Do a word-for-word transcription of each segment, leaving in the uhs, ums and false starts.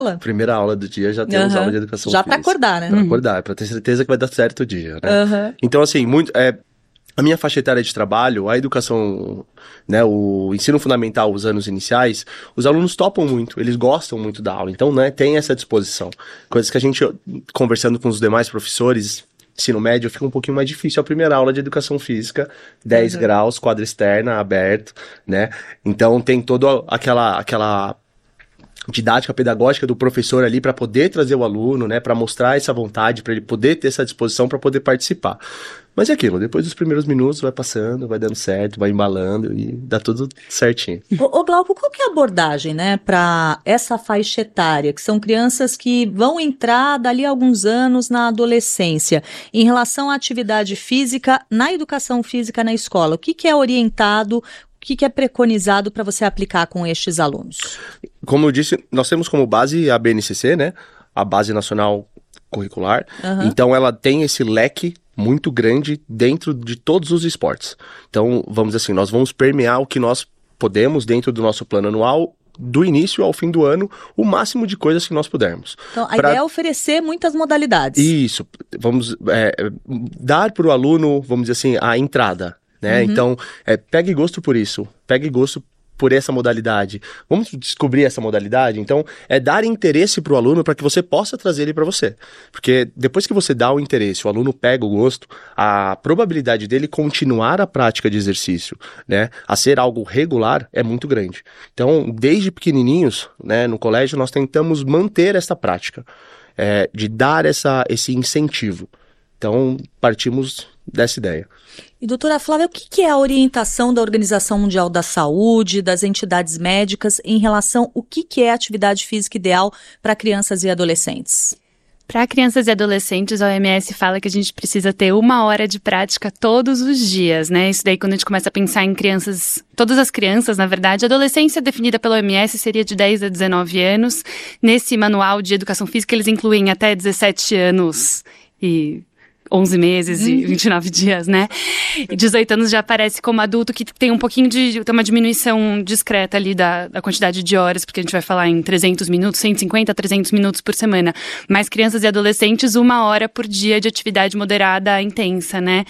Primeira aula do dia já temos Uhum. aula de educação Já física. pra acordar, né? Pra Uhum. acordar, pra ter certeza que vai dar certo o dia, né? Uhum. Então, assim, muito... É, a minha faixa etária de trabalho, a educação, né, o ensino fundamental, os anos iniciais, os alunos topam muito, eles gostam muito da aula, então, né, tem essa disposição. Coisas que a gente, conversando com os demais professores, ensino médio, fica um pouquinho mais difícil a primeira aula de educação física, dez Uhum. graus, quadra externa, aberto, né? Então, tem toda aquela... aquela didática pedagógica do professor ali para poder trazer o aluno, né, para mostrar essa vontade, para ele poder ter essa disposição para poder participar. Mas é aquilo, depois dos primeiros minutos vai passando, vai dando certo, vai embalando e dá tudo certinho. Ô, ô Glauco, qual que é a abordagem, né, para essa faixa etária, que são crianças que vão entrar dali a alguns anos na adolescência, em relação à atividade física na educação física na escola? O que que é orientado, o que que é preconizado para você aplicar com estes alunos? Como eu disse, nós temos como base a B N C C, né? A Base Nacional Curricular. Uhum. Então, ela tem esse leque muito grande dentro de todos os esportes. Então, vamos dizer assim, nós vamos permear o que nós podemos dentro do nosso plano anual, do início ao fim do ano, o máximo de coisas que nós pudermos. Então, a pra... ideia é oferecer muitas modalidades. Isso. Vamos é, dar para o aluno, vamos dizer assim, a entrada. Né? Uhum. Então, é, pegue gosto por isso, pegue gosto por essa modalidade. Vamos descobrir essa modalidade? Então, é dar interesse para o aluno para que você possa trazer ele para você. Porque depois que você dá o interesse, o aluno pega o gosto, a probabilidade dele continuar a prática de exercício, né, a ser algo regular, é muito grande. Então, desde pequenininhos, né, no colégio, nós tentamos manter essa prática, é, de dar essa, esse incentivo. Então, partimos dessa ideia. E, doutora Flávia, o que é a orientação da Organização Mundial da Saúde, das entidades médicas, em relação ao que é a atividade física ideal para crianças e adolescentes? Para crianças e adolescentes, a O M S fala que a gente precisa ter uma hora de prática todos os dias, né? Isso daí, quando a gente começa a pensar em crianças, todas as crianças, na verdade, a adolescência definida pela O M S seria de dez a dezenove anos. Nesse manual de educação física, eles incluem até dezessete anos e onze meses e vinte e nove dias, né? E dezoito anos já aparece como adulto, que tem um pouquinho de... tem uma diminuição discreta ali da, da quantidade de horas, porque a gente vai falar em trezentos minutos, cento e cinquenta a trezentos minutos por semana. Mas crianças e adolescentes, uma hora por dia de atividade moderada intensa, né?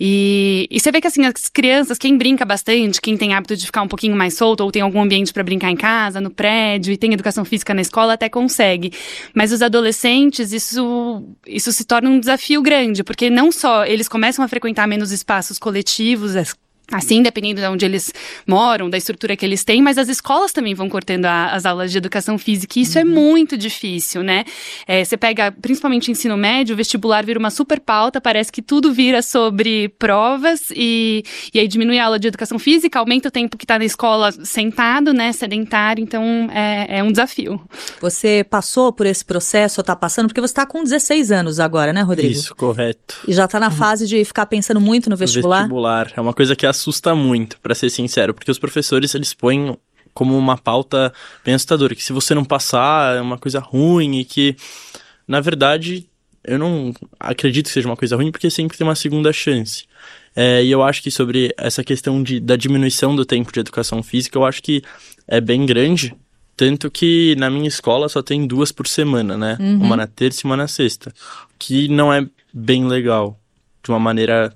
E, e você vê que, assim, as crianças, quem brinca bastante, quem tem hábito de ficar um pouquinho mais solto, ou tem algum ambiente para brincar em casa, no prédio, e tem educação física na escola, até consegue. Mas os adolescentes, isso, isso se torna um desafio grande, porque Porque não só eles começam a frequentar menos espaços coletivos, assim, dependendo de onde eles moram, da estrutura que eles têm, mas as escolas também vão cortando a, as aulas de educação física, e isso uhum. é muito difícil, né? É, você pega, principalmente ensino médio, o vestibular vira uma super pauta, parece que tudo vira sobre provas, e, e aí diminui a aula de educação física, aumenta o tempo que está na escola sentado, né, sedentário, então é, é um desafio. Você passou por esse processo, ou está passando, porque você está com dezesseis anos agora, né, Rodrigo? Isso, correto. E já está na fase de ficar pensando muito no vestibular? Vestibular, é uma coisa que assusta muito, para ser sincero, porque os professores, eles põem como uma pauta bem assustadora, que se você não passar é uma coisa ruim e que, na verdade, eu não acredito que seja uma coisa ruim, porque sempre tem uma segunda chance. É, e eu acho que sobre essa questão de, da diminuição do tempo de educação física, eu acho que é bem grande, tanto que na minha escola só tem duas por semana, né? Uhum. Uma na terça e uma na sexta, que não é bem legal, de uma maneira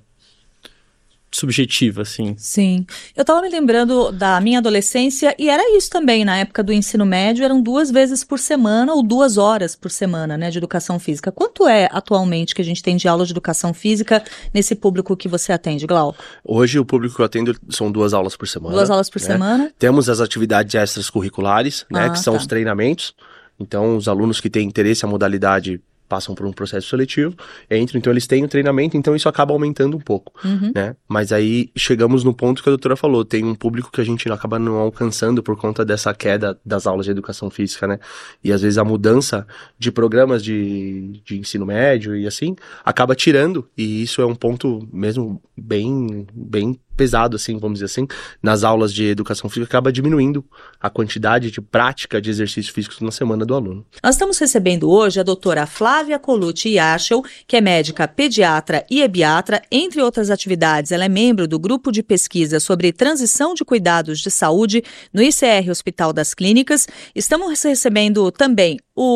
subjetiva, assim. Sim. Eu estava me lembrando da minha adolescência, e era isso também, na época do ensino médio, eram duas vezes por semana ou duas horas por semana, né, de educação física. Quanto é atualmente que a gente tem de aula de educação física nesse público que você atende, Glauco? Hoje o público que eu atendo são duas aulas por semana. Duas aulas por né? semana. Temos as atividades extras curriculares, né, ah, que são tá. os treinamentos. Então, os alunos que têm interesse na modalidade passam por um processo seletivo, entram, então eles têm o treinamento, então isso acaba aumentando um pouco, uhum. né? Mas aí chegamos no ponto que a doutora falou, tem um público que a gente acaba não alcançando por conta dessa queda das aulas de educação física, né? E às vezes a mudança de programas de, de ensino médio e assim, acaba tirando, e isso é um ponto mesmo bem, bem pesado, assim, vamos dizer assim, nas aulas de educação física, acaba diminuindo a quantidade de prática de exercícios físicos na semana do aluno. Nós estamos recebendo hoje a doutora Flávia Colucci Yachel, que é médica pediatra e ebiatra, entre outras atividades. Ela é membro do grupo de pesquisa sobre transição de cuidados de saúde no I C R Hospital das Clínicas. Estamos recebendo também o